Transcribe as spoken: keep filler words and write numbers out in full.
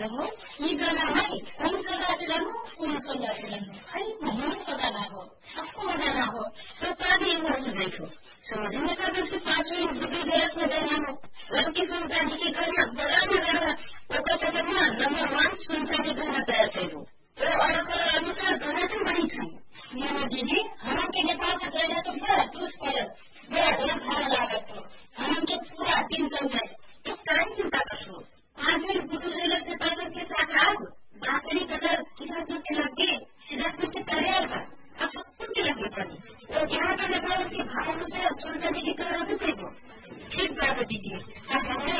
हो यी गर्दामै कुन सदाचरण हो कुन सदाचरण हो खै महिने पता हो आपको मजा हो तो पादी इम्पोर्टेंट देखो समझने का तो पांचवी डिग्री जरूरत में देना हो लड़की सुनता है कि करना बड़ा नगर वो कहते हैं ना नंबर वन सुनता है करना तैयार थे वो तो और अनुसार करना तो